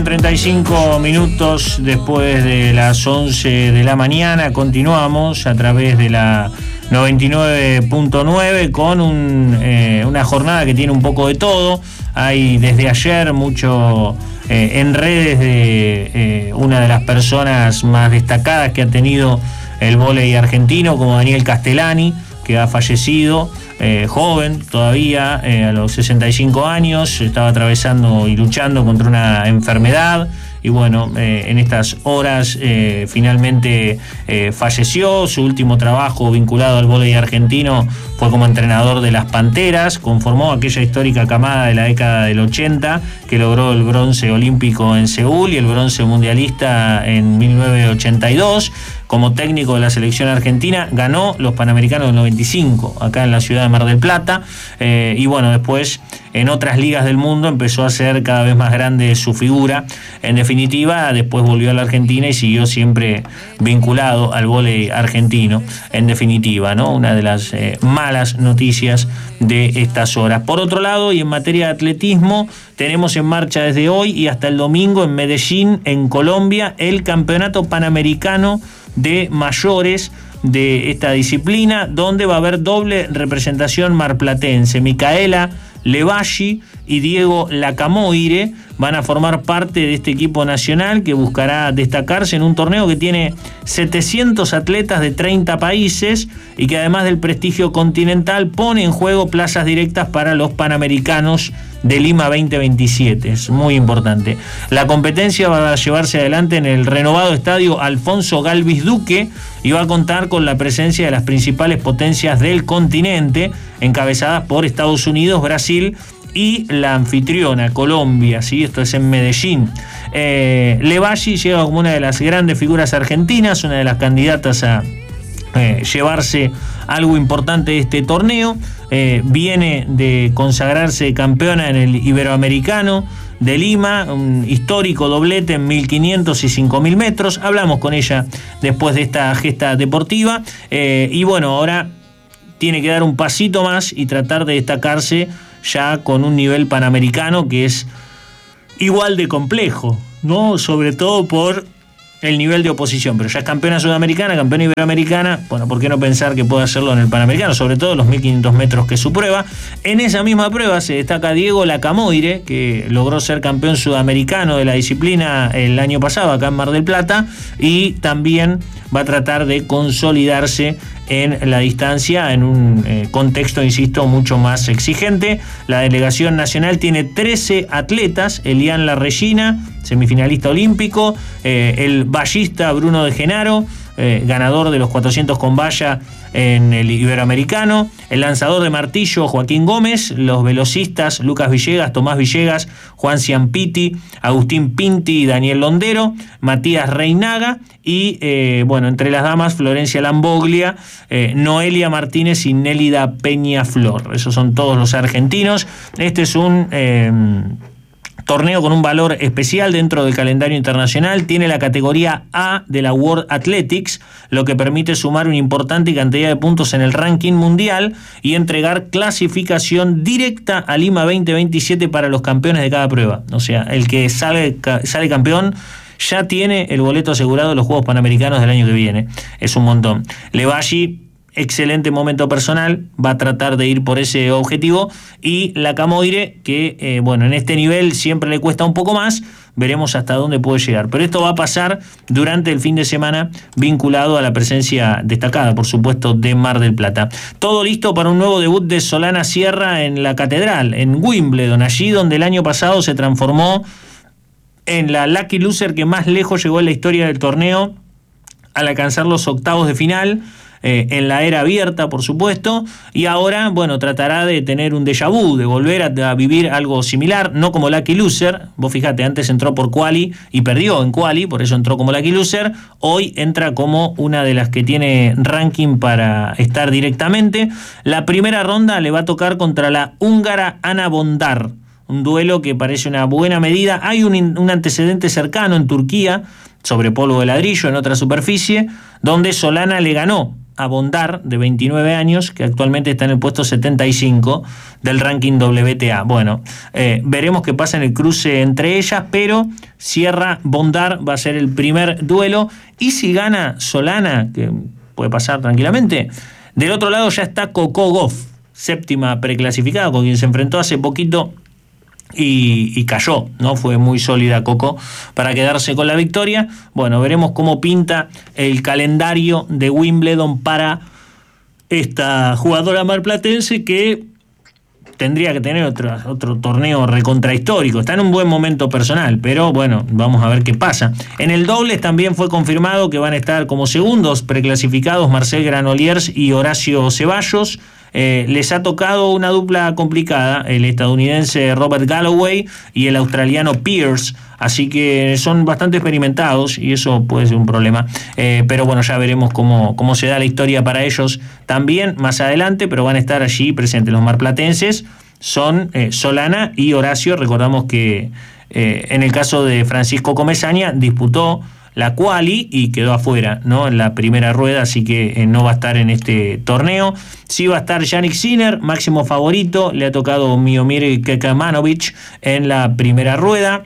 35 minutos después de las 11 de la mañana, continuamos a través de la 99.9 con una jornada que tiene un poco de todo. Hay desde ayer mucho en redes de una de las personas más destacadas que ha tenido el vóley argentino, como Daniel Castellani, que ha fallecido. Joven todavía, a los 65 años, estaba atravesando y luchando contra una enfermedad y bueno, en estas horas finalmente falleció. Su último trabajo vinculado al vóley argentino fue como entrenador de las Panteras. Conformó aquella histórica camada de la década del 80 que logró el bronce olímpico en Seúl y el bronce mundialista en 1982. Como técnico de la selección argentina, ganó los Panamericanos del 95, acá en la ciudad de Mar del Plata, y bueno, después en otras ligas del mundo empezó a ser cada vez más grande su figura. En definitiva, después volvió a la Argentina y siguió siempre vinculado al vóley argentino, en definitiva, ¿no? Una de las malas noticias de estas horas. Por otro lado, y en materia de atletismo, tenemos en marcha desde hoy y hasta el domingo en Medellín, en Colombia, el Campeonato Panamericano de mayores de esta disciplina, donde va a haber doble representación marplatense. Micaela Levalli y Diego Lacamoire van a formar parte de este equipo nacional que buscará destacarse en un torneo que tiene 700 atletas de 30 países y que además del prestigio continental pone en juego plazas directas para los Panamericanos de Lima 2027. Es muy importante. La competencia va a llevarse adelante en el renovado estadio Alfonso Galvis Duque y va a contar con la presencia de las principales potencias del continente, encabezadas por Estados Unidos, Brasil y la anfitriona Colombia, ¿sí? Esto es en Medellín. Levalli llega como una de las grandes figuras argentinas, una de las candidatas a llevarse algo importante de este torneo. Viene de consagrarse campeona en el Iberoamericano de Lima, un histórico doblete en 1500 y 5000 metros. Hablamos con ella después de esta gesta deportiva y bueno, ahora tiene que dar un pasito más y tratar de destacarse ya con un nivel panamericano que es igual de complejo, ¿no? Sobre todo por el nivel de oposición, pero ya es campeona sudamericana, campeona iberoamericana. Bueno, ¿por qué no pensar que puede hacerlo en el Panamericano? Sobre todo los 1500 metros, que es su prueba. En esa misma prueba se destaca Diego Lacamoire, que logró ser campeón sudamericano de la disciplina el año pasado acá en Mar del Plata, y también va a tratar de consolidarse en la distancia en un contexto, insisto, mucho más exigente. La delegación nacional tiene 13 atletas: Elian Larregina, semifinalista olímpico, el vallista Bruno de Genaro, ganador de los 400 con valla en el Iberoamericano, el lanzador de martillo Joaquín Gómez, los velocistas Lucas Villegas, Tomás Villegas, Juan Ciampiti, Agustín Pinti y Daniel Londero, Matías Reinaga y, bueno, entre las damas, Florencia Lamboglia, Noelia Martínez y Nélida Peñaflor. Esos son todos los argentinos. Este es un torneo con un valor especial dentro del calendario internacional. Tiene la categoría A de la World Athletics, lo que permite sumar una importante cantidad de puntos en el ranking mundial y entregar clasificación directa a Lima 2027 para los campeones de cada prueba. O sea, el que sale campeón ya tiene el boleto asegurado de los Juegos Panamericanos del año que viene. Es un montón. Levalli, excelente momento personal, va a tratar de ir por ese objetivo, y Lacamoire, que bueno, en este nivel siempre le cuesta un poco más. Veremos hasta dónde puede llegar, pero esto va a pasar durante el fin de semana, vinculado a la presencia destacada, por supuesto, de Mar del Plata. Todo listo para un nuevo debut de Solana Sierra en la Catedral, en Wimbledon, allí donde el año pasado se transformó en la lucky loser que más lejos llegó en la historia del torneo, al alcanzar los octavos de final, en la era abierta, por supuesto, y ahora, bueno, tratará de tener un déjà vu, de volver a vivir algo similar, no como lucky loser. Vos fíjate, antes entró por quali y perdió en quali, por eso entró como lucky loser. Hoy entra como una de las que tiene ranking para estar directamente. La primera ronda le va a tocar contra la húngara Ana Bondar, un duelo que parece una buena medida. Hay un antecedente cercano en Turquía, sobre polvo de ladrillo, en otra superficie, donde Solana le ganó a Bondar, de 29 años, que actualmente está en el puesto 75 del ranking WTA. Bueno, veremos qué pasa en el cruce entre ellas, pero cierra Bondar, va a ser el primer duelo. Y si gana Solana, que puede pasar tranquilamente, del otro lado ya está Coco Gauff, séptima preclasificada, con quien se enfrentó hace poquito y cayó, ¿no? Fue muy sólida Coco para quedarse con la victoria. Bueno, veremos cómo pinta el calendario de Wimbledon para esta jugadora marplatense, que tendría que tener otro torneo recontrahistórico. Está en un buen momento personal, pero bueno, vamos a ver qué pasa. En el dobles también fue confirmado que van a estar como segundos preclasificados Marcel Granollers y Horacio Ceballos. Les ha tocado una dupla complicada, el estadounidense Robert Galloway y el australiano Pierce, así que son bastante experimentados y eso puede ser un problema, pero bueno, ya veremos cómo se da la historia para ellos también más adelante, pero van a estar allí presentes. Los marplatenses son Solana y Horacio. Recordamos que en el caso de Francisco Comesaña disputó la quali y quedó afuera, ¿no?, en la primera rueda, así que no va a estar en este torneo. Sí va a estar Jannik Sinner, máximo favorito, le ha tocado Miomir Kekmanovic en la primera rueda.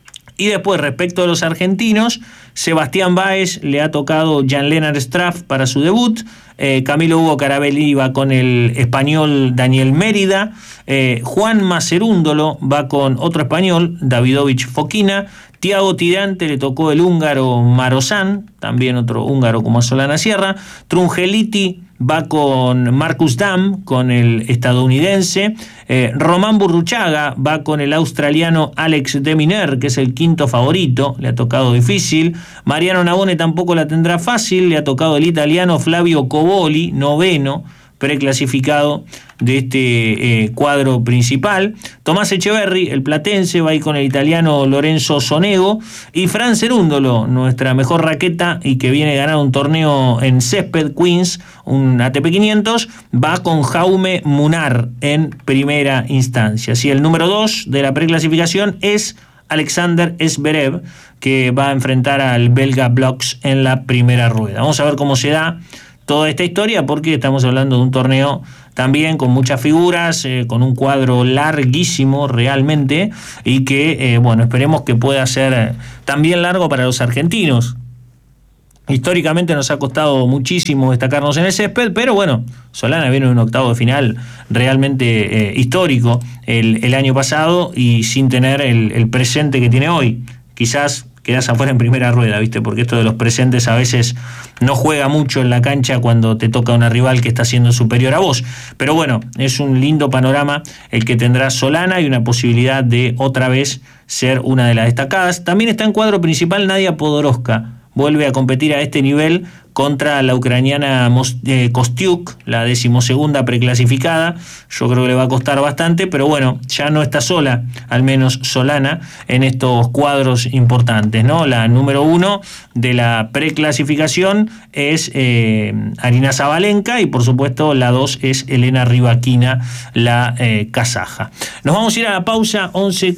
Y después, respecto a los argentinos, Sebastián Báez le ha tocado Jan-Lennard Straff para su debut. Camilo Hugo Carabelli va con el español Daniel Mérida. Juan Macerúndolo va con otro español, Davidovich Fokina. Thiago Tirante le tocó el húngaro Marozán, también otro húngaro como Solana Sierra. Trungeliti va con Marcus Damm, con el estadounidense. Román Burruchaga va con el australiano Alex de Minaur, que es el quinto favorito, le ha tocado difícil. Mariano Navone tampoco la tendrá fácil, le ha tocado el italiano Flavio Coboli, noveno preclasificado de este cuadro principal. Tomás Echeverry, el platense, va a ir con el italiano Lorenzo Sonego. Y Fran Cerúndolo, nuestra mejor raqueta y que viene a ganar un torneo en césped, Queens, un ATP 500, va con Jaume Munar en primera instancia. Así, el número 2 de la preclasificación es Alexander Zverev, que va a enfrentar al belga Blocks en la primera rueda. Vamos a ver cómo se da toda esta historia, porque estamos hablando de un torneo también con muchas figuras, con un cuadro larguísimo realmente, y que, bueno, esperemos que pueda ser también largo para los argentinos. Históricamente nos ha costado muchísimo destacarnos en el césped, pero bueno, Solana viene en un octavo de final realmente histórico el año pasado y sin tener el presente que tiene hoy. Quizás quedás afuera en primera rueda, ¿viste? Porque esto de los presentes a veces no juega mucho en la cancha cuando te toca una rival que está siendo superior a vos. Pero bueno, es un lindo panorama el que tendrá Solana y una posibilidad de otra vez ser una de las destacadas. También está en cuadro principal Nadia Podoroska. Vuelve a competir a este nivel contra la ucraniana Kostiuk, la 12ª preclasificada. Yo creo que le va a costar bastante, pero bueno, ya no está sola, al menos Solana, en estos cuadros importantes, ¿no? La número 1 de la preclasificación es Arina Sabalenka y por supuesto la 2 es Elena Rybakina, la kazaja. Nos vamos a ir a la pausa,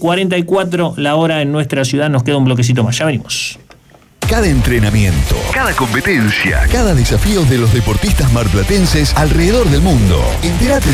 11:44 la hora en nuestra ciudad. Nos queda un bloquecito más, ya venimos. Cada entrenamiento, cada competencia, cada desafío de los deportistas marplatenses alrededor del mundo. Entérate